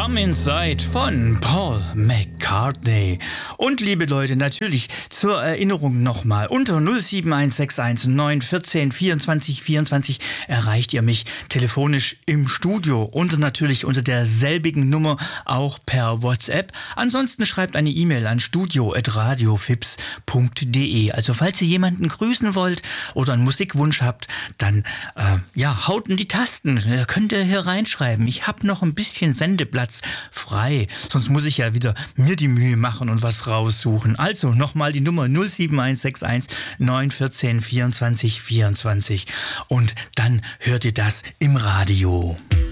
Come Inside von Paul McCartney. Und liebe Leute, natürlich zur Erinnerung nochmal, unter 07161 914 24 24 erreicht ihr mich telefonisch im Studio und natürlich unter derselbigen Nummer auch per WhatsApp. Ansonsten schreibt eine E-Mail an studio@radiofips.de. Also falls ihr jemanden grüßen wollt oder einen Musikwunsch habt, dann haut in die Tasten. Könnt ihr hier reinschreiben. Ich habe noch ein bisschen Sendeplatz frei. Sonst muss ich ja wieder mir die Mühe machen und was raussuchen. Also nochmal die Nummer 07161 914 24 24. Und dann hört ihr das im Radio.